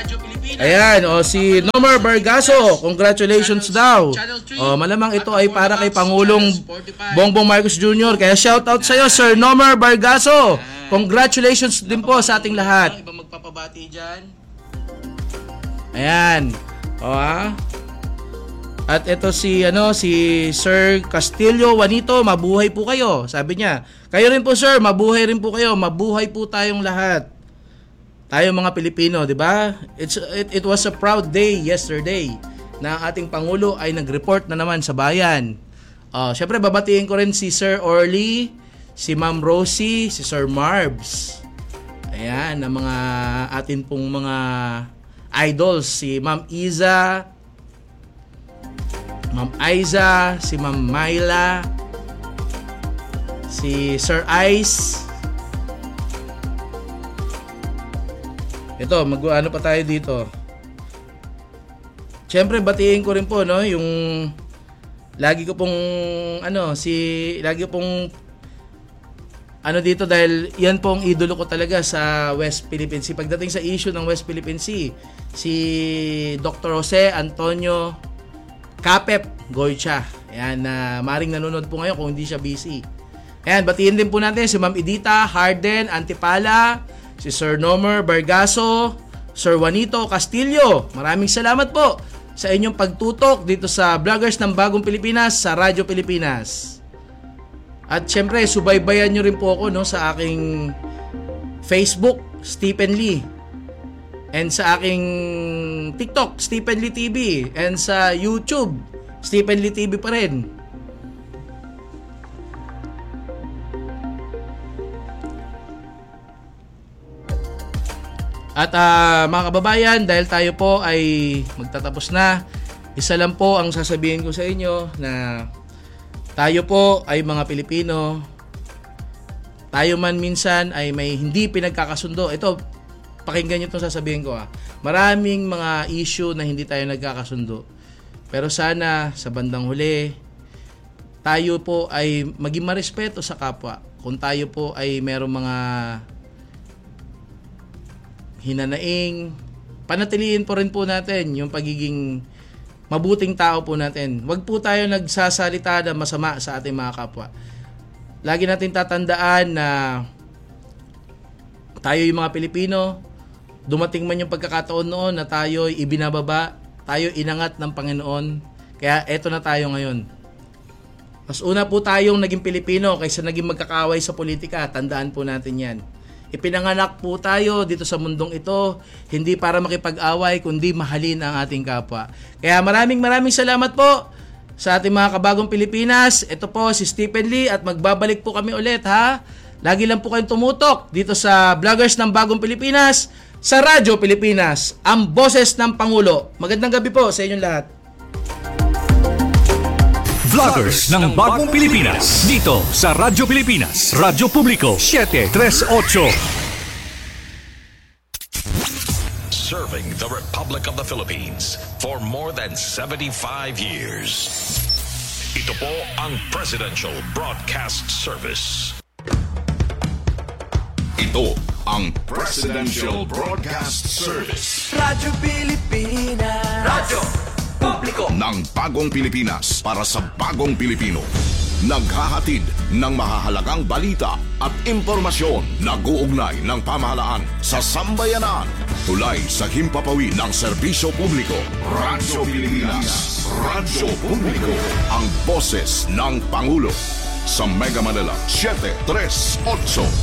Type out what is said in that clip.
Ayan, si Nomar Bargaso, congratulations daw. Malamang ito ay para kay Pangulong Bongbong Marcos Jr. Kaya shout out sa iyo, Sir Nomar Bargaso. Congratulations din po sa ating lahat. Ibang magpapabati diyan. Ayan. At ito si Sir Castillo Juanito, mabuhay po kayo. Sabi niya, kayo rin po sir, mabuhay rin po kayo. Mabuhay po tayong lahat. Tayo mga Pilipino, di ba? It was a proud day yesterday na ang ating Pangulo ay nag-report na naman sa bayan. Syempre babatiin ko rin si Sir Orly, si Ma'am Rosie, si Sir Marbs. Ayan, ang mga atin pong mga idols, si Ma'am Iza, Ma'am Aiza, si Ma'am Myla, si Sir Ice. Ito, mag-ano pa tayo dito. Siyempre, batiin ko rin po, no, yung lagi ko pong dito dahil yan po ang idolo ko talaga sa West Philippine Sea. Pagdating sa issue ng West Philippine Sea, si Dr. Jose Antonio Capep Goycha. Ayan, maring nanonood po ngayon kung hindi siya busy. Ayan, batiin din po natin si Ma'am Edita Harden Antipala, si Sir Nomar Bargaso, Sir Juanito Castillo. Maraming salamat po sa inyong pagtutok dito sa Vloggers ng Bagong Pilipinas sa Radyo Pilipinas. At syempre, subaybayan nyo rin po ako, no, sa aking Facebook, Stephen Lee. And sa aking TikTok, Stephen Lee TV. And sa YouTube, Stephen Lee TV pa rin. At mga kababayan, dahil tayo po ay magtatapos na, isa lang po ang sasabihin ko sa inyo na tayo po ay mga Pilipino. Tayo man minsan ay may hindi pinagkakasundo. Ito, pakinggan nyo itong sasabihin ko. Maraming mga issue na hindi tayo nagkakasundo. Pero sana sa bandang huli, tayo po ay maging marespeto sa kapwa. Kung tayo po ay merong mga hinanaing, panatiliin po rin po natin yung pagiging mabuting tao po natin. Huwag po tayo nagsasalita na masama sa ating mga kapwa. Lagi natin tatandaan na tayo yung mga Pilipino, dumating man yung pagkakataon noon na tayo ibinababa, tayo inangat ng Panginoon. Kaya eto na tayo ngayon. Mas una po tayong naging Pilipino kaysa naging magkakaaway sa politika. Tandaan po natin yan. Ipinanganak po tayo dito sa mundong ito, hindi para makipag-away, kundi mahalin ang ating kapwa. Kaya maraming salamat po sa ating mga kabagong Pilipinas. Ito po si Stephen Lee at magbabalik po kami ulit, ha. Lagi lang po kayong tumutok dito sa Vloggers ng Bagong Pilipinas sa Radyo Pilipinas, ang boses ng Pangulo. Magandang gabi po sa inyong lahat. Vloggers ng Bagong Pilipinas dito sa Radyo Pilipinas, Radyo Publiko 738. Serving the Republic of the Philippines for more than 75 years. Ito po ang Presidential Broadcast Service. Ito ang Presidential Broadcast Service. Radyo Pilipinas. Radyo Publiko ng Bagong Pilipinas para sa Bagong Pilipino. Naghahatid ng mahahalagang balita at impormasyon na guugnay ng pamahalaan sa sambayanan. Tulay sa himpapawid ng serbisyo publiko. Radyo Pilipinas. Radyo Publiko. Ang boses ng Pangulo. Sa Mega Manila 738.